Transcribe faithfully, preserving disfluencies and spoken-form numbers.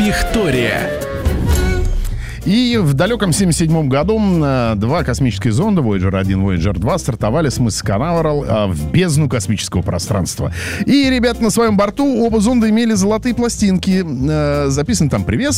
Виктория. И в далеком семьдесят седьмом году два космических зонда, Вояджер один, Вояджер два, стартовали с мыса Канаверал в бездну космического пространства. И, ребята, на своем борту оба зонда имели золотые пластинки. Записан там привет